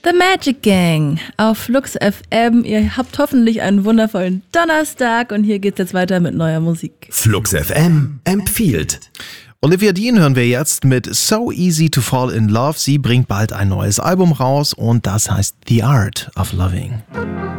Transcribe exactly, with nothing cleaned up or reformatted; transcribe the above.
The Magic Gang auf Flux F M. Ihr habt hoffentlich einen wundervollen Donnerstag und hier geht's jetzt weiter mit neuer Musik. Flux F M empfiehlt. Olivia Dean hören wir jetzt mit So Easy to Fall in Love. Sie bringt bald ein neues Album raus und das heißt The Art of Loving.